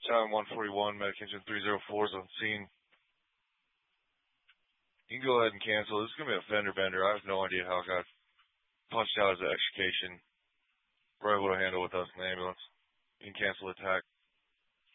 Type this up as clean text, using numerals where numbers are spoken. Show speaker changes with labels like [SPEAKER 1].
[SPEAKER 1] John 141, Medic Engine 304 is on scene. You can go ahead and cancel. This is going to be a fender bender. I have no idea how it got punched out as an extrication. We're able to handle with us in the ambulance. You can cancel attack.